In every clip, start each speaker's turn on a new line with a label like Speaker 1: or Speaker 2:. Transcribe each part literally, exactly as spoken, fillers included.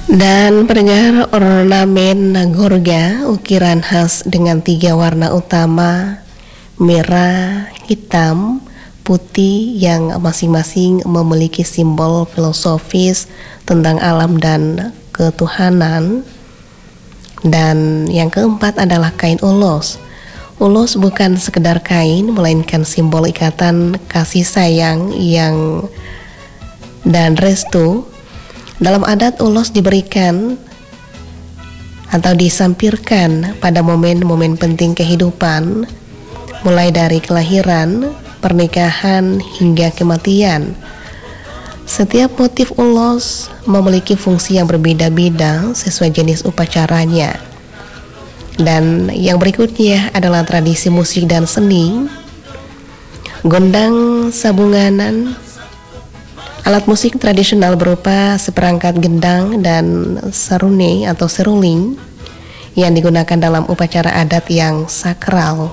Speaker 1: Dan pendengar, ornamen gorga ukiran khas dengan tiga warna utama, merah, hitam, putih, yang masing-masing memiliki simbol filosofis tentang alam dan ketuhanan. Dan yang keempat adalah kain ulos. Ulos bukan sekedar kain, melainkan simbol ikatan kasih sayang yang dan restu. Dalam adat, ulos diberikan atau disampirkan pada momen-momen penting kehidupan, mulai dari kelahiran, pernikahan, hingga kematian. Setiap motif ulos memiliki fungsi yang berbeda-beda sesuai jenis upacaranya. Dan yang berikutnya adalah tradisi musik dan seni. Gondang sabunganan, alat musik tradisional berupa seperangkat gendang dan sarune atau seruling yang digunakan dalam upacara adat yang sakral.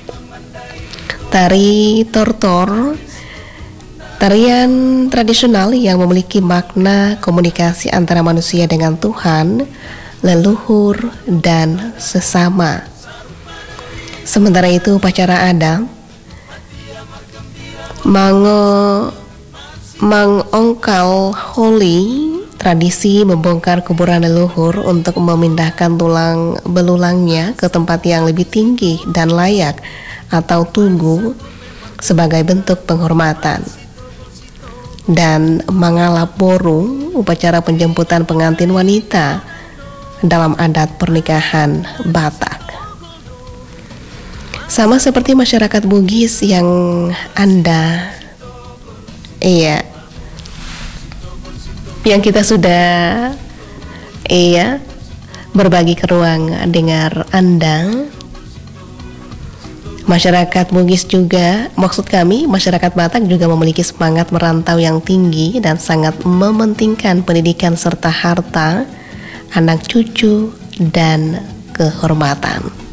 Speaker 1: Tari tortor, tarian tradisional yang memiliki makna komunikasi antara manusia dengan Tuhan, leluhur, dan sesama. Sementara itu, upacara adat Mango Mangongkal Holi, tradisi membongkar kuburan leluhur untuk memindahkan tulang belulangnya ke tempat yang lebih tinggi dan layak atau tugu sebagai bentuk penghormatan. Dan Mangalap Boru, upacara penjemputan pengantin wanita dalam adat pernikahan Batak. Sama seperti masyarakat Bugis yang Anda Iya, yang kita sudah iya berbagi ke ruang dengar Anda. Masyarakat Bugis juga, maksud kami masyarakat Batak juga memiliki semangat merantau yang tinggi dan sangat mementingkan pendidikan serta harta, anak cucu, dan kehormatan.